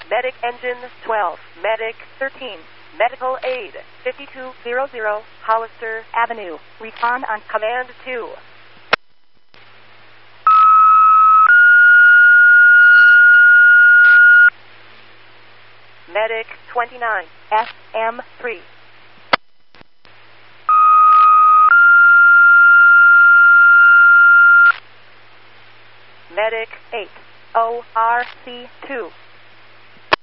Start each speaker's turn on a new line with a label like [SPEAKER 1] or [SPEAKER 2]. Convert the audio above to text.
[SPEAKER 1] Medic Engine 12, Medic 13, Medical Aid 5200, Hollister Avenue. Respond on Command 2. Medic 29, SM3. Medic 8, ORC2.